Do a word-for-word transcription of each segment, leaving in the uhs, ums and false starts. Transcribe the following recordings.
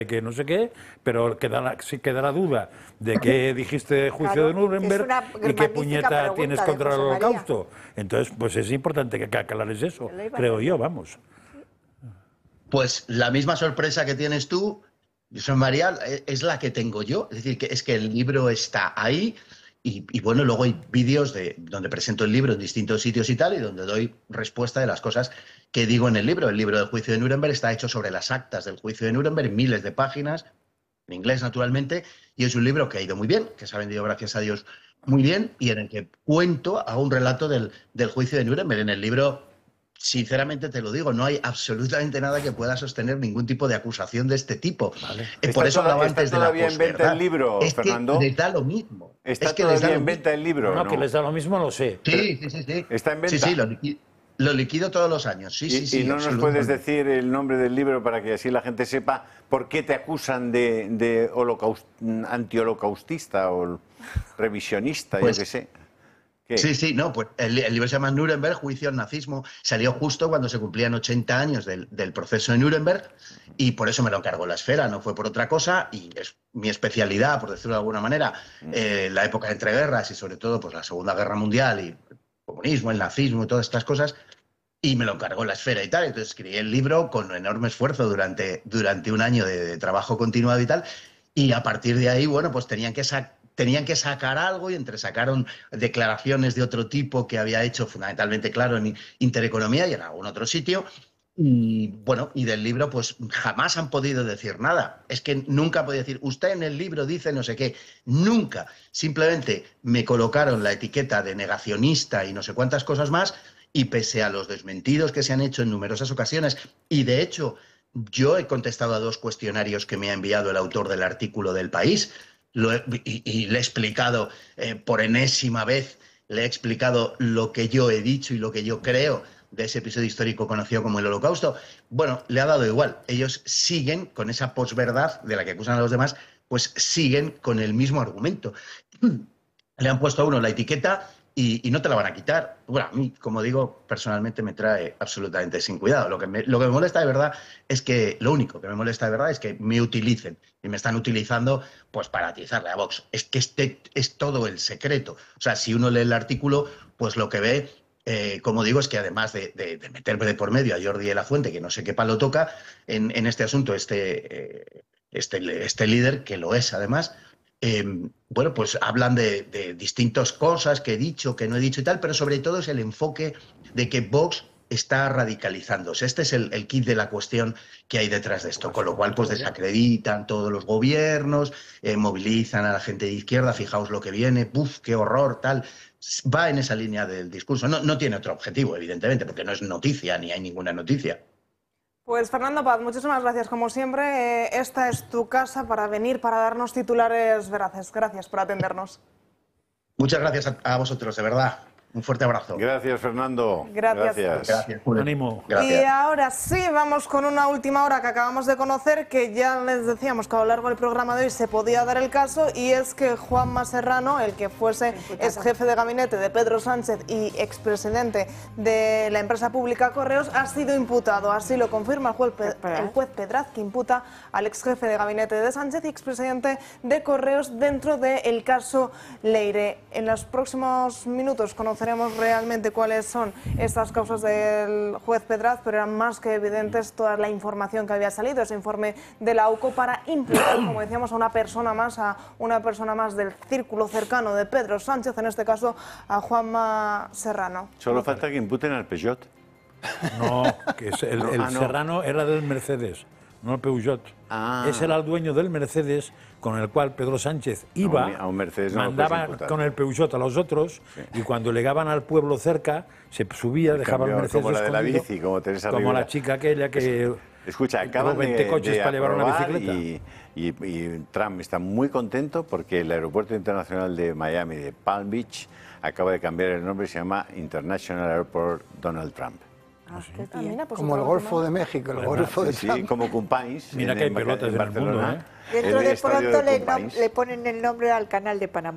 que no sé qué, pero queda, sí queda la duda de qué dijiste juicio claro, de Nuremberg y qué puñeta tienes contra el Holocausto. Entonces, pues es importante que aclares eso, creo yo, vamos. Pues la misma sorpresa que tienes tú, José María, es la que tengo yo. Es decir, que es que el libro está ahí y, y bueno, luego hay vídeos de donde presento el libro en distintos sitios y tal, y donde doy respuesta de las cosas que digo en el libro. El libro del juicio de Nuremberg está hecho sobre las actas del juicio de Nuremberg, miles de páginas, en inglés naturalmente, y es un libro que ha ido muy bien, que se ha vendido, gracias a Dios, muy bien, y en el que cuento, hago un relato del, del juicio de Nuremberg. En el libro, sinceramente te lo digo, no hay absolutamente nada que pueda sostener ningún tipo de acusación de este tipo. Vale. Eh, por eso hablaba antes de la posverdad. ¿Está todavía en venta el libro, es Fernando? Que les da lo mismo. ¿Está es que todavía les da en venta el libro? No, No, que les da lo mismo, lo sé. Sí, sí, sí, sí. ¿Está en venta? Sí, sí, lo liquido, lo liquido todos los años. Sí, y, sí, sí. ¿Y no nos puedes decir el nombre del libro para que así la gente sepa por qué te acusan de, de holocaust, anti-holocaustista o revisionista, pues, yo qué sé? ¿Qué? Sí, sí, no, pues el, el libro se llama Nuremberg, juicio al nazismo. Salió justo cuando se cumplían ochenta años del, del proceso de Nuremberg y por eso me lo encargó la Esfera, no fue por otra cosa, y es mi especialidad, por decirlo de alguna manera, eh, la época de entreguerras y sobre todo pues la Segunda Guerra Mundial y el comunismo, el nazismo y todas estas cosas, y me lo encargó la Esfera y tal. Entonces escribí el libro con enorme esfuerzo durante, durante un año de, de trabajo continuado y tal, y a partir de ahí, bueno, pues tenían que sacar Tenían que sacar algo y entre sacaron declaraciones de otro tipo que había hecho fundamentalmente, claro, en Intereconomía y en algún otro sitio. Y bueno, y del libro pues jamás han podido decir nada. Es que nunca han podido decir, usted en el libro dice no sé qué. Nunca. Simplemente me colocaron la etiqueta de negacionista y no sé cuántas cosas más, y pese a los desmentidos que se han hecho en numerosas ocasiones, y de hecho yo he contestado a dos cuestionarios que me ha enviado el autor del artículo del País, Lo he, y, y le he explicado eh, por enésima vez, le he explicado lo que yo he dicho y lo que yo creo de ese episodio histórico conocido como el Holocausto. Bueno, le ha dado igual. Ellos siguen con esa posverdad de la que acusan a los demás, pues siguen con el mismo argumento. Le han puesto a uno la etiqueta y, y no te la van a quitar. Bueno, a mí, como digo, personalmente me trae absolutamente sin cuidado. Lo que, me, lo que me molesta de verdad es que, lo único que me molesta de verdad es que me utilicen y me están utilizando pues para atizarle a Vox. Es que este es todo el secreto. O sea, si uno lee el artículo, pues lo que ve, eh, como digo, es que además de, de, de meterme de por medio a Jordi de la Fuente, que no sé qué palo toca en, en este asunto, este, eh, este, este líder, que lo es además, Eh, bueno, pues hablan de, de distintas cosas que he dicho, que no he dicho y tal, pero sobre todo es el enfoque de que Vox está radicalizándose. Este es el, el kit de la cuestión que hay detrás de esto, con lo cual pues desacreditan todos los gobiernos, eh, movilizan a la gente de izquierda, fijaos lo que viene, ¡puf, qué horror, tal! Va en esa línea del discurso. No, no tiene otro objetivo, evidentemente, porque no es noticia, ni hay ninguna noticia. Pues Fernando Paz, muchísimas gracias. Como siempre, eh, esta es tu casa para venir, para darnos titulares veraces. Gracias por atendernos. Muchas gracias a, a vosotros, de verdad. Un fuerte abrazo. Gracias, Fernando. Gracias. Gracias. Gracias. Ánimo. Y ahora sí, vamos con una última hora que acabamos de conocer, que ya les decíamos que a lo largo del programa de hoy se podía dar el caso, y es que Juanma Serrano, el que fuese ex jefe de gabinete de Pedro Sánchez y expresidente de la empresa pública Correos, ha sido imputado. Así lo confirma el juez, el juez Pedraz, que imputa al ex jefe de gabinete de Sánchez y expresidente de Correos dentro del caso Leire. En los próximos minutos conoceremos realmente cuáles son estas causas del juez Pedraz, pero eran más que evidentes toda la información que había salido, ese informe de la UCO para imputar, como decíamos, a una persona más, a una persona más del círculo cercano de Pedro Sánchez, en este caso a Juanma Serrano. Solo falta que imputen al Peugeot. No, que es el, el ah, no. Serrano era del Mercedes, no el Peugeot. Ah. Ese era el dueño del Mercedes con el cual Pedro Sánchez iba, a un Mercedes no mandaba con el Peugeot a los otros, sí. Y cuando llegaban al pueblo cerca, se subía, dejaba el Mercedes como la de la bici, como Teresa Como Rivera. La chica aquella que... Escucha, acaban de, veinte coches de para llevar una bicicleta. Y, y, y Trump está muy contento porque el aeropuerto internacional de Miami, de Palm Beach, acaba de cambiar el nombre y se llama International Airport Donald Trump. Ah, sí. ah, mira, pues como el Golfo de México, el bueno, Golfo de sí, Trump. Sí, como Cumpáis. Mira en, que hay en, pelotas en en Barcelona. el mundo, ¿eh? Dentro de pronto de le, no, le ponen el nombre al canal de Panamá.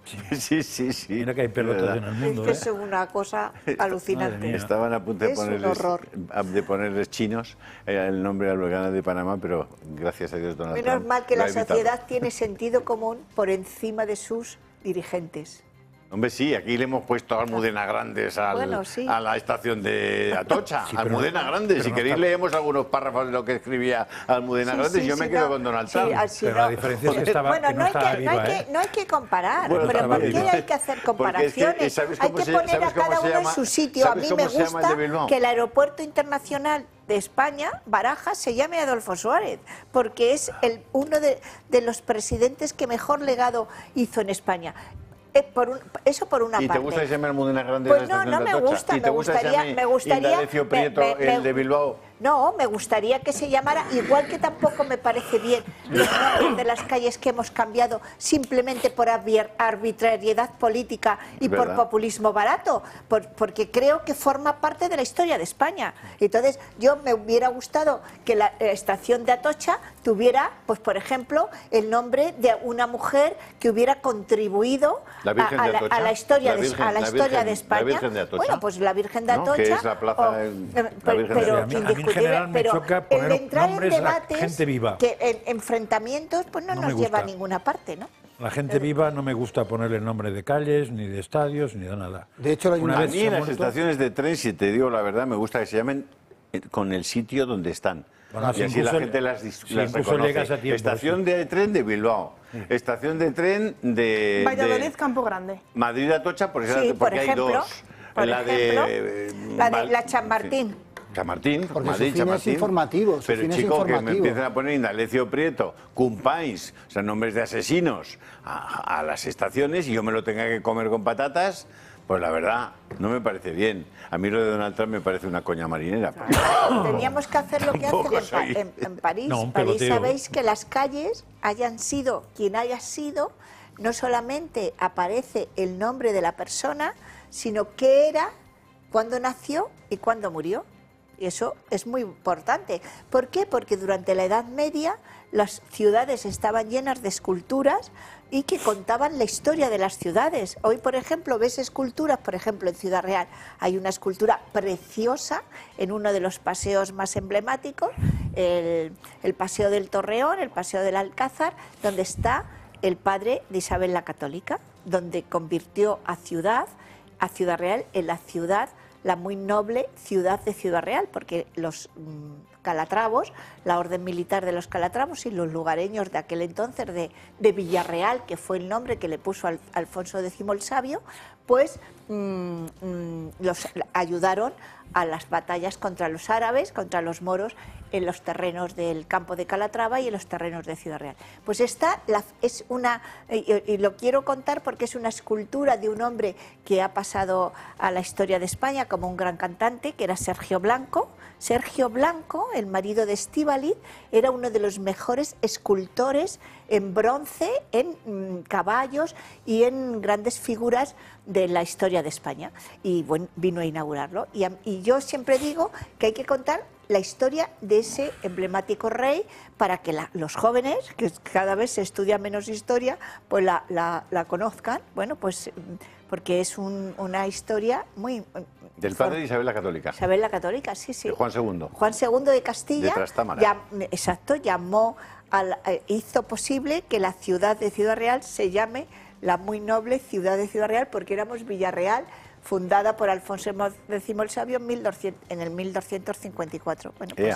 Sí, sí, sí. Mira que hay pelotas en el mundo. Es que ¿eh? es una cosa alucinante. Estaban a punto de Es un ponerles, horror. de ponerles chinos eh, el nombre al volcán de Panamá, pero gracias a Dios Donald Menos Trump mal que lo ha la evitado. sociedad tiene sentido común por encima de sus dirigentes. Hombre, sí, aquí le hemos puesto Almudena Grandes al- Bueno, sí. a la estación de Atocha. Sí, pero Almudena no- Grandes. pero Si no queréis está- leemos algunos párrafos de lo que escribía Almudena Sí, Grandes. sí, Yo sí, me quedo no. con Donald Sí, Trump. así Pero no. la diferencia es que estaba, Bueno, que no no hay estaba que, no hay viva, que, ¿eh? no hay que comparar, Bueno, pero estaba ¿por qué viva. hay que hacer Porque es que, comparaciones? ¿sabes Hay cómo que se- poner sabes a cómo cada se uno en llama? su sitio. A ¿Sabes mí cómo me se llama el de gusta Bilbao? que el aeropuerto internacional de España, Barajas, se llame Adolfo Suárez, porque es el, uno de, de los presidentes que mejor legado hizo en España. Eh, por un- eso por una ¿Y te parte. gusta que se llame Almudena Grandes Pues la no, estación no de me Atocha? gusta, ¿Y te me gusta que se gustaría, llame me gustaría, Indalecio me- Prieto, me- me- el de Bilbao? No, me gustaría que se llamara, igual que tampoco me parece bien los nombres de las calles que hemos cambiado simplemente por arbi- arbitrariedad política y por ¿Verdad? populismo barato, por- porque creo que forma parte de la historia de España. Entonces, yo me hubiera gustado que la eh, estación de Atocha tuviera, pues por ejemplo, el nombre de una mujer que hubiera contribuido La a, Virgen a de la, Atocha. a la historia, La de, Virgen- a la la historia Virgen- de la España. Virgen de Atocha. Bueno, pues la Virgen de ¿No? Atocha. Que es la plaza o- de- eh, la pero- Virgen de pero Atocha. A mí- a mí en indiscutible, general me pero choca el poner entrar en nombres a debates gente viva. que en enfrentamientos pues no, No me nos lleva a gusta. ninguna parte, ¿no? La gente viva no me gusta ponerle nombre de calles, ni de estadios, ni de nada. De hecho, la Una A vez mí se en las muerto- estaciones de tren, si te digo la verdad, me gusta que se llamen eh, con el sitio donde están. Bueno, y así incluso- la gente las, dis- sí, las incluso reconoce. llegas a tiempo, Estación sí. de tren de Bilbao. Estación de tren de, Valladolid, de Campo Grande. Madrid Atocha, porque, Sí, por porque hay ejemplo, dos. por la ejemplo, de, eh, la de Val- la Chamartín. sí. Chamartín, Porque Madrid, su fin es Chamartín. informativo, su Pero fin es chico, que me informativo. empiecen a poner Indalecio Prieto, Cumpáis, o sea, nombres de asesinos a, a las estaciones y yo me lo tenga que comer con patatas, pues la verdad, no me parece bien. A mí lo de Donald Trump me parece una coña marinera. Teníamos que hacer lo que Tampoco hacen en, Pa- soy- en- en París. No, un París peloteo. sabéis que las calles, hayan sido quien haya sido, no solamente aparece el nombre de la persona, sino qué era, cuándo nació y cuándo murió. Y eso es muy importante. ¿Por qué? Porque durante la Edad Media las ciudades estaban llenas de esculturas y que contaban la historia de las ciudades. Hoy, por ejemplo, ves esculturas, por ejemplo, en Ciudad Real hay una escultura preciosa en uno de los paseos más emblemáticos, el, el Paseo del Torreón, el Paseo del Alcázar, donde está el padre de Isabel la Católica, donde convirtió a ciudad, a Ciudad Real, en la ciudad, la muy noble ciudad de Ciudad Real, porque los mm, calatravos, la orden militar de los calatravos y los lugareños de aquel entonces de, de Villarreal, que fue el nombre que le puso al, Alfonso X el Sabio, pues mm, mm, los ayudaron a las batallas contra los árabes, contra los moros, en los terrenos del campo de Calatrava y en los terrenos de Ciudad Real. Pues esta la, es una, y, y lo quiero contar porque es una escultura de un hombre que ha pasado a la historia de España como un gran cantante, que era Sergio Blanco. Sergio Blanco, el marido de Estíbaliz, era uno de los mejores escultores en bronce, en mm, caballos y en grandes figuras de la historia de España. Y bueno, vino a inaugurarlo. Y, a- y yo siempre digo que hay que contar la historia de ese emblemático rey para que la- los jóvenes, que cada vez se estudia menos historia, pues la, la- la conozcan. Bueno, pues mm, porque es un- una historia muy... mm, Del padre de Isabel la Católica, Isabel la Católica, sí, sí. de Juan segundo. Juan segundo de Castilla, De Trastámara. llam- exacto, llamó, al- eh, hizo posible que la ciudad de Ciudad Real se llame la muy noble ciudad de Ciudad Real, porque éramos Villarreal, fundada por Alfonso X el Sabio en, mil doscientos, en el mil doscientos cincuenta y cuatro. Bueno, pues, Ea.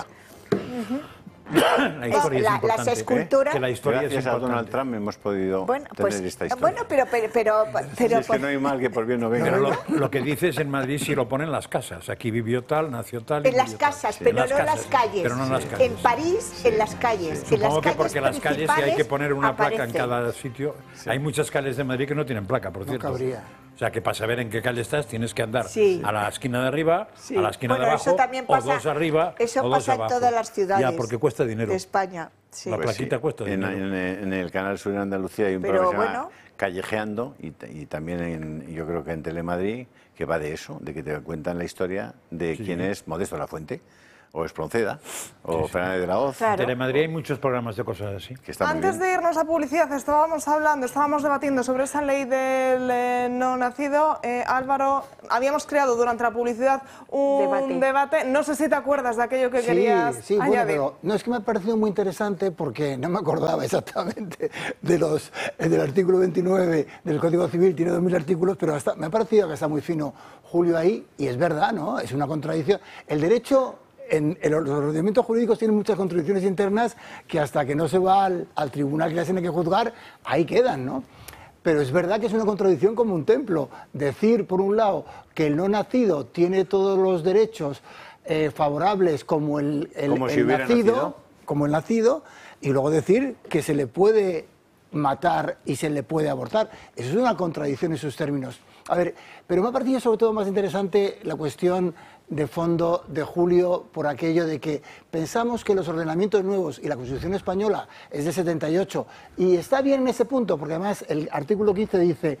La historia es la- importante, las esculturas- que la historia Gracias es a importante. Donald Trump hemos podido bueno, tener pues, esta historia. bueno, pero, pero, pero, Si pero, es que pues, no hay mal que por bien no venga. Pero lo, lo que dices en Madrid sí lo ponen en las casas. Aquí vivió tal, nació tal. y en las vivió tal. casas, Sí, pero en no en las casas, calles. Pero no en las calles. En París, en las calles. En las Supongo que calles porque las calles sí hay que principales poner una placa en aparecen. cada sitio. Hay muchas calles de Madrid que no tienen placa, por No cierto. cabría. O sea, que para saber en qué calle estás tienes que andar Sí. a la esquina de arriba, Sí. a la esquina Bueno, de eso abajo, también o pasa- dos arriba, eso o dos pasa en abajo. todas las ciudades Ya, porque cuesta dinero. de España. Sí. La Pues plaquita sí. cuesta en, dinero. en- en el Canal Sur en Andalucía hay un Pero programa que se llama bueno. Callejeando y, t- y también en, yo creo que en Telemadrid, que va de eso, de que te cuentan la historia de quién es Modesto Lafuente. o Espronceda, o sí, sí. Fernández de la Hoz. Claro. En Telemadrid hay muchos programas de cosas así. Que está Antes de irnos a publicidad, estábamos hablando, estábamos debatiendo sobre esa ley del eh, no nacido. Eh, Álvaro, habíamos creado durante la publicidad un debate. debate. No sé si te acuerdas de aquello que sí, querías sí, añadir. Bueno, pero no, es que me ha parecido muy interesante porque no me acordaba exactamente de los, del artículo veintinueve del Código Civil, tiene dos mil artículos, pero hasta, me ha parecido que está muy fino Julio ahí, y es verdad, ¿no? Es una contradicción. El derecho... En, en los ordenamientos jurídicos tienen muchas contradicciones internas que hasta que no se va al, al tribunal que las tiene que juzgar, ahí quedan, ¿no? Pero es verdad que es una contradicción como un templo. Decir, por un lado, que el no nacido tiene todos los derechos eh, favorables como el, el, como si el nacido, nacido, como el nacido, y luego decir que se le puede matar y se le puede abortar. Eso es una contradicción en sus términos. A ver, pero me ha parecido sobre todo más interesante la cuestión de fondo de Julio por aquello de que pensamos que los ordenamientos nuevos y la Constitución española es de setenta y ocho y está bien en ese punto porque además el artículo quince dice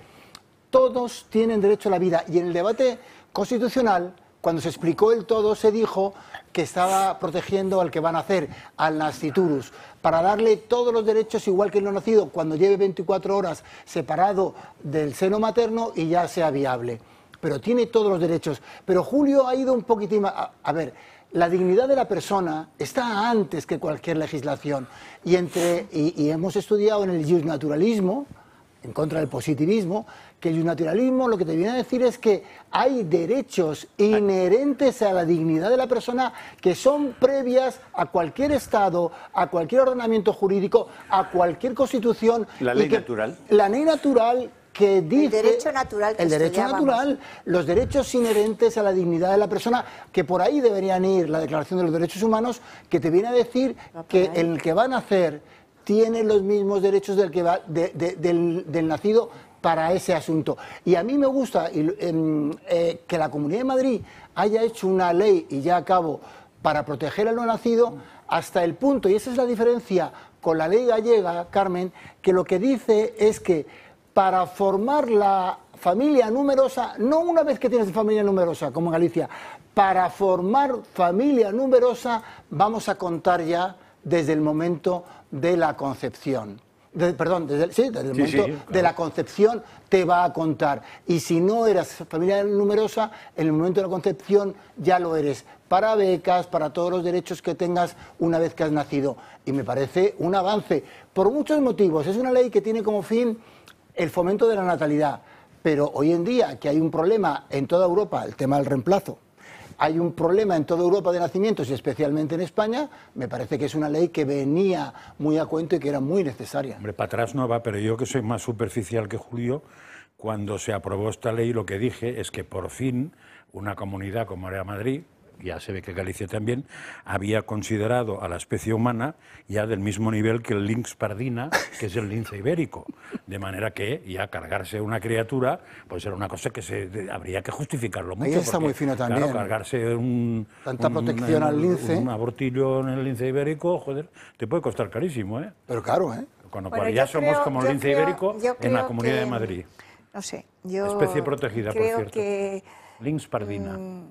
todos tienen derecho a la vida y en el debate constitucional cuando se explicó el todo se dijo que estaba protegiendo al que van a hacer, al nasciturus, para darle todos los derechos igual que el no nacido cuando lleve veinticuatro horas separado del seno materno y ya sea viable. Pero tiene todos los derechos. Pero Julio ha ido un poquitín más. A, a ver, la dignidad de la persona está antes que cualquier legislación. Y, entre, y, y hemos estudiado en el justnaturalismo, en contra del positivismo, que el justnaturalismo lo que te viene a decir es que hay derechos inherentes a la dignidad de la persona que son previas a cualquier Estado, a cualquier ordenamiento jurídico, a cualquier constitución. La ley y que, natural. La ley natural... que dice el derecho natural que el derecho natural, los derechos inherentes a la dignidad de la persona, que por ahí deberían ir la Declaración de los Derechos Humanos, que te viene a decir no, que el que va a nacer tiene los mismos derechos del que va de, de, del, del nacido para ese asunto. Y a mí me gusta y, eh, eh, que la Comunidad de Madrid haya hecho una ley, y ya acabo, para proteger al no nacido, hasta el punto, y esa es la diferencia con la ley gallega, Carmen, que lo que dice es que para formar la familia numerosa, no una vez que tienes familia numerosa, como en Galicia, para formar familia numerosa vamos a contar ya desde el momento de la concepción. De, perdón, desde el, sí, desde el sí, momento sí, claro. de la concepción te va a contar. Y si no eras familia numerosa, en el momento de la concepción ya lo eres. Para becas, para todos los derechos que tengas una vez que has nacido. Y me parece un avance, por muchos motivos. Es una ley que tiene como fin el fomento de la natalidad, pero hoy en día que hay un problema en toda Europa, el tema del reemplazo, hay un problema en toda Europa de nacimientos y especialmente en España, me parece que es una ley que venía muy a cuento y que era muy necesaria. Hombre, para atrás no va, pero yo que soy más superficial que Julio, cuando se aprobó esta ley lo que dije es que por fin una comunidad como era Madrid, ya se ve que Galicia también, había considerado a la especie humana ya del mismo nivel que el lynx pardina, que es el lince ibérico. De manera que ya cargarse una criatura, pues era una cosa que se de, habría que justificarlo mucho. Ahí está porque, muy fino también. Claro, cargarse un... Tanta un, protección un, al lince. Un abortillo en el lince ibérico, joder, te puede costar carísimo, ¿eh? Pero claro, ¿eh? Con lo bueno, cual ya somos creo, como el lince creo, ibérico en la Comunidad que, de Madrid. No sé, yo... Especie protegida, por cierto. Que, lynx pardina. Mmm,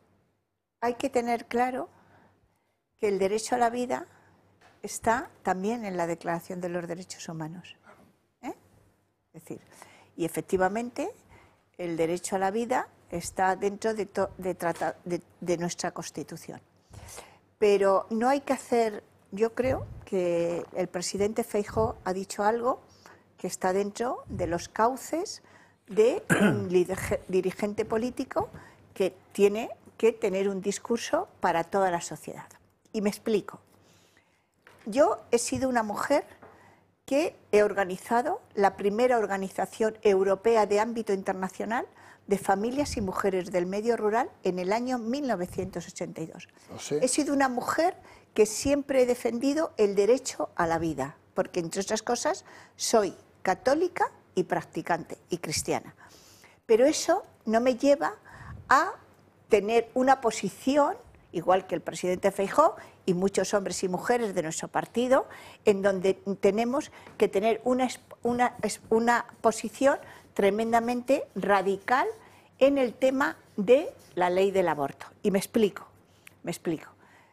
hay que tener claro que el derecho a la vida está también en la Declaración de los Derechos Humanos. ¿Eh? Es decir, y efectivamente el derecho a la vida está dentro de, to, de, trata, de, de nuestra Constitución. Pero no hay que hacer, yo creo que el presidente Feijóo ha dicho algo que está dentro de los cauces de un dirigente político que tiene que tener un discurso para toda la sociedad. Y me explico. Yo he sido una mujer que he organizado la primera organización europea de ámbito internacional de familias y mujeres del medio rural en el año mil novecientos ochenta y dos. No sé. He sido una mujer que siempre he defendido el derecho a la vida, porque entre otras cosas soy católica y practicante y cristiana. Pero eso no me lleva a tener una posición, igual que el presidente Feijóo y muchos hombres y mujeres de nuestro partido, en donde tenemos que tener una, una, una posición tremendamente radical en el tema de la ley del aborto. Y me explico, me explico.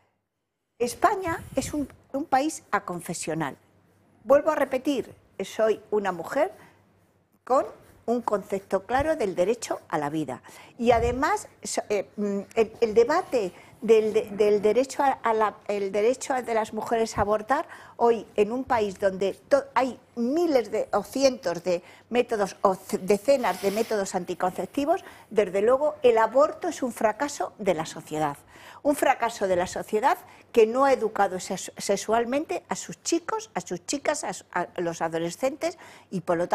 España es un, un país aconfesional. Vuelvo a repetir, soy una mujer con un concepto claro del derecho a la vida. Y además, eh, el, el debate del, del derecho, a, a la, el derecho de las mujeres a abortar, hoy en un país donde to, hay miles de, o cientos de métodos o decenas de métodos anticonceptivos, desde luego el aborto es un fracaso de la sociedad. Un fracaso de la sociedad que no ha educado sexualmente a sus chicos, a sus chicas, a, a los adolescentes y por lo tanto